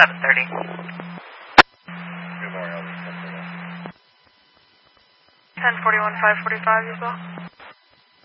7:30. Good morning, I'll be 10:41, 5:45 as well.